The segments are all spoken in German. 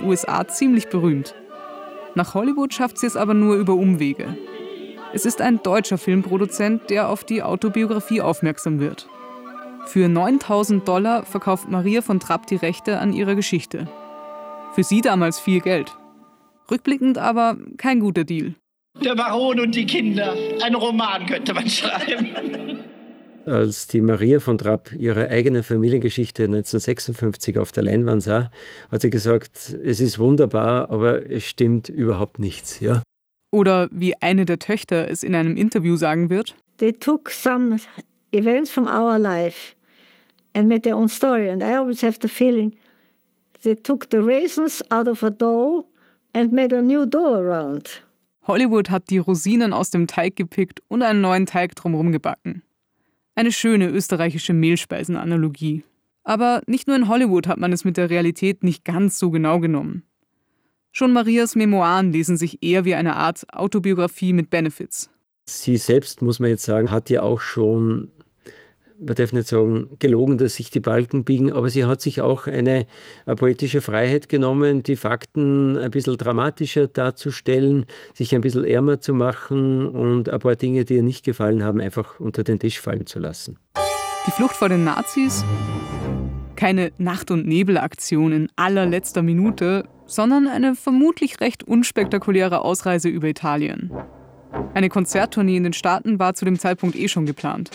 USA ziemlich berühmt. Nach Hollywood schafft sie es aber nur über Umwege. Es ist ein deutscher Filmproduzent, der auf die Autobiografie aufmerksam wird. Für $9.000 verkauft Maria von Trapp die Rechte an ihrer Geschichte. Für sie damals viel Geld. Rückblickend aber kein guter Deal. Der Baron und die Kinder. Ein Roman könnte man schreiben. Als die Maria von Trapp ihre eigene Familiengeschichte 1956 auf der Leinwand sah, hat sie gesagt, es ist wunderbar, aber es stimmt überhaupt nichts. Ja? Oder wie eine der Töchter es in einem Interview sagen wird. They took some events from our life and made their own story. And I always have the feeling they took the raisins out of a dough and made a new dough around. Hollywood hat die Rosinen aus dem Teig gepickt und einen neuen Teig drumherum gebacken. Eine schöne österreichische Mehlspeisenanalogie. Aber nicht nur in Hollywood hat man es mit der Realität nicht ganz so genau genommen. Schon Marias Memoiren lesen sich eher wie eine Art Autobiografie mit Benefits. Sie selbst, muss man jetzt sagen, hat ja auch schon, man darf nicht sagen, gelogen, dass sich die Balken biegen, aber sie hat sich auch eine poetische Freiheit genommen, die Fakten ein bisschen dramatischer darzustellen, sich ein bisschen ärmer zu machen und ein paar Dinge, die ihr nicht gefallen haben, einfach unter den Tisch fallen zu lassen. Die Flucht vor den Nazis? Keine Nacht- und Nebelaktion in allerletzter Minute, sondern eine vermutlich recht unspektakuläre Ausreise über Italien. Eine Konzerttournee in den Staaten war zu dem Zeitpunkt schon geplant.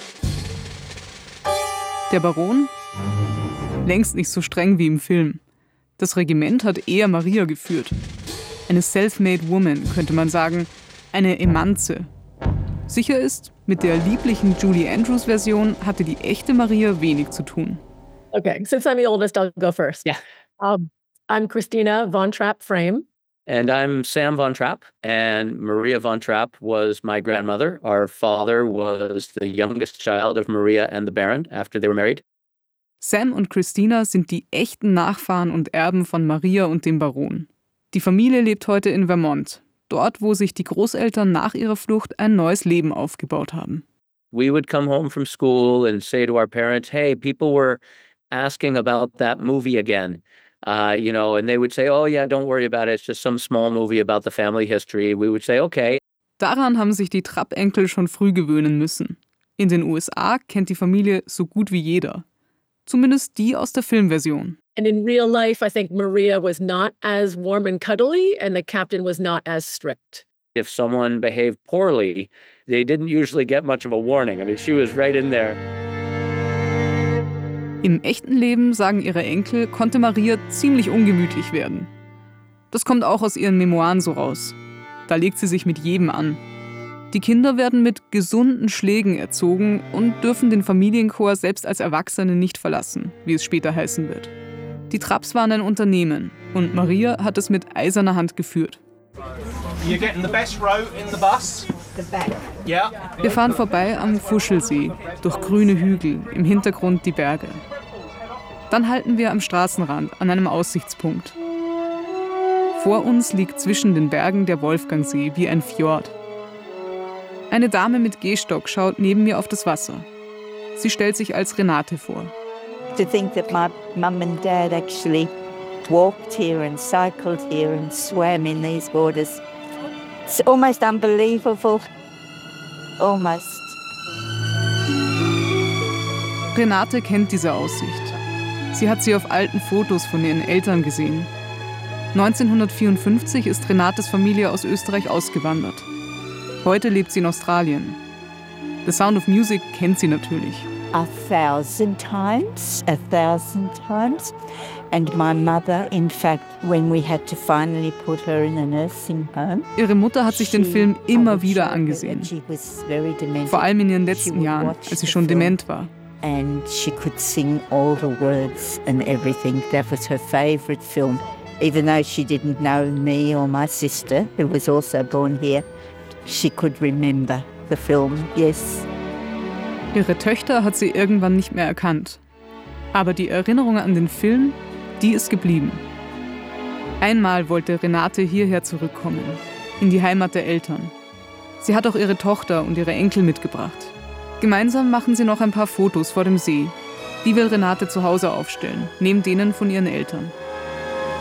Der Baron? Längst nicht so streng wie im Film. Das Regiment hat eher Maria geführt. Eine self-made woman, könnte man sagen. Eine Emanze. Sicher ist, mit der lieblichen Julie Andrews-Version hatte die echte Maria wenig zu tun. Okay, since I'm the oldest, I'll go first. Yeah. I'm Christina von Trapp Frame. And I'm Sam von Trapp, and Maria von Trapp was my grandmother. Our father was the youngest child of Maria and the Baron after they were married. Sam und Christina sind die echten Nachfahren und Erben von Maria und dem Baron. Die Familie lebt heute in Vermont, dort, wo sich die Großeltern nach ihrer Flucht ein neues Leben aufgebaut haben. We would come home from school and say to our parents, hey, people were asking about that movie again. And they would say, oh yeah, don't worry about it. It's just some small movie about the family history. We would say, okay. Daran haben sich die Trapp-Enkel schon früh gewöhnen müssen. In den USA kennt die Familie so gut wie jeder. Zumindest die aus der Filmversion. And in real life, I think Maria was not as warm and cuddly, and the captain was not as strict. If someone behaved poorly, they didn't usually get much of a warning. I mean, she was right in there. Im echten Leben, sagen ihre Enkel, konnte Maria ziemlich ungemütlich werden. Das kommt auch aus ihren Memoiren so raus. Da legt sie sich mit jedem an. Die Kinder werden mit gesunden Schlägen erzogen und dürfen den Familienchor selbst als Erwachsene nicht verlassen, wie es später heißen wird. Die Trapps waren ein Unternehmen und Maria hat es mit eiserner Hand geführt. You're getting the best row in the bus. Yeah. Wir fahren vorbei am Fuschelsee, durch grüne Hügel, im Hintergrund die Berge. Dann halten wir am Straßenrand an einem Aussichtspunkt. Vor uns liegt zwischen den Bergen der Wolfgangsee wie ein Fjord. Eine Dame mit Gehstock schaut neben mir auf das Wasser. Sie stellt sich als Renate vor. To think that my mum and dad actually walked here and cycled here and swam in these waters. It's almost unbelievable. Almost. Renate kennt diese Aussicht. Sie hat sie auf alten Fotos von ihren Eltern gesehen. 1954 ist Renates Familie aus Österreich ausgewandert. Heute lebt sie in Australien. The Sound of Music kennt sie natürlich. 1,000 times. And my mother, in fact, when we had to finally put her in a nursing home. Ihre Mutter hat sich den Film immer wieder angesehen. Vor allem in ihren letzten Jahren, als sie schon dement war. And she could sing all the words and everything. That was her favorite film. Even though she didn't know me or my sister, who was also born here, she could remember the film, yes. Ihre Töchter hat sie irgendwann nicht mehr erkannt. Aber die Erinnerung an den Film, die ist geblieben. Einmal wollte Renate hierher zurückkommen, in die Heimat der Eltern. Sie hat auch ihre Tochter und ihre Enkel mitgebracht. Gemeinsam machen sie noch ein paar Fotos vor dem See. Die will Renate zu Hause aufstellen, neben denen von ihren Eltern.